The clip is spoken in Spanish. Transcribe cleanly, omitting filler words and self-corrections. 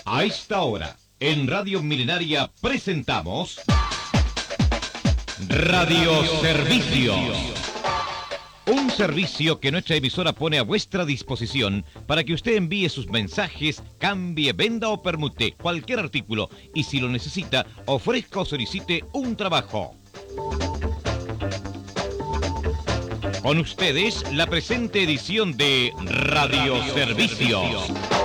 A esta hora, en Radio Milenaria presentamos Radio Servicio. Un servicio que nuestra emisora pone a vuestra disposición para que usted envíe sus mensajes, cambie, venda o permute cualquier artículo y si lo necesita, ofrezca o solicite un trabajo. Con ustedes, la presente edición de Radio Servicio.